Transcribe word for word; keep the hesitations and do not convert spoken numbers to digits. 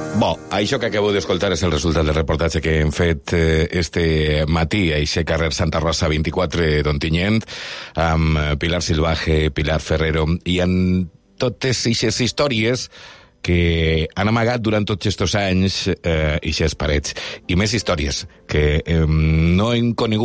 Bo, això que acabo d'escoltar és el resultat del reportatge que hem fet eh, este matí a aquest carrer Santa Rosa vint-i-quatre d'Ontinyent amb Pilar Silvaje, Pilar Ferrero i amb totes aquestes històries que han amagat durant tots aquests anys eh, aquestes parets. I més històries que eh, no hem conegut